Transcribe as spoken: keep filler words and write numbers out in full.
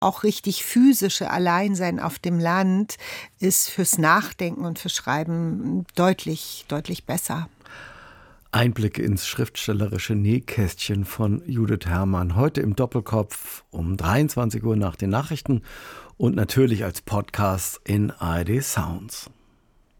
auch richtig physische Alleinsein auf dem Land ist fürs Nachdenken und fürs Schreiben deutlich, deutlich besser. Einblick ins schriftstellerische Nähkästchen von Judith Herrmann. Heute im Doppelkopf um dreiundzwanzig Uhr nach den Nachrichten und natürlich als Podcast in A R D Sounds.